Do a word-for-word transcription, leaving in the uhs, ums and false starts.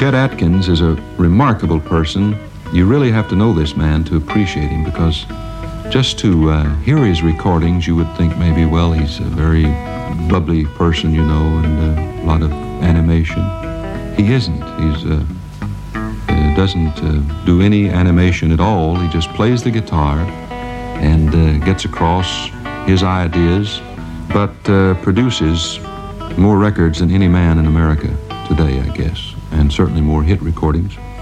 Chet Atkins is a remarkable person. You really have to know this man to appreciate him, because just to uh, hear his recordings, you would think maybe, well, he's a very bubbly person, you know, and uh, a lot of animation. He isn't. He's uh, uh, doesn't uh, do any animation at all. He just plays the guitar and uh, gets across his ideas, but uh, produces more records than any man in America today, I guess, and certainly more hit recordings.